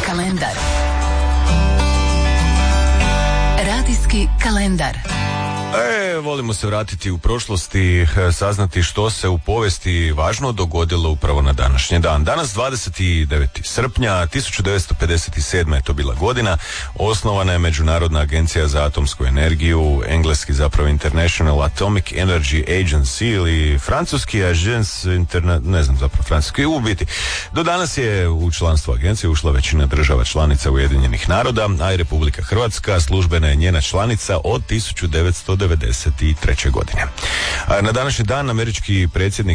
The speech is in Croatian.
kalendar. Radijski kalendar. Volimo se vratiti u prošlosti, saznati što se u povijesti važno dogodilo upravo na današnji dan. Danas 29. srpnja 1957. je to bila godina. Osnovana je Međunarodna agencija za atomsku energiju, engleski zapravo International Atomic Energy Agency ili francuski Agence ne znam zapravo francuski u biti. Do danas je u članstvo agencije ušla većina država članica Ujedinjenih naroda, a i Republika Hrvatska službena je njena članica od 1993. godine. Na današnji dan američki predsjednik